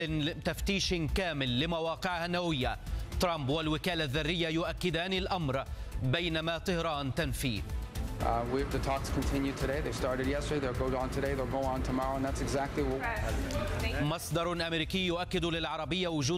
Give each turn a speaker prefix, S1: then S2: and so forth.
S1: تفتيش كامل لمواقعها النووية. ترامب والوكالة الذرية يؤكدان الأمر بينما طهران تنفي.
S2: The talks continue today. They started yesterday. They'll go on today. They'll go on tomorrow. And that's exactly what.
S1: مصدر أمريكي يؤكد للعربية وجود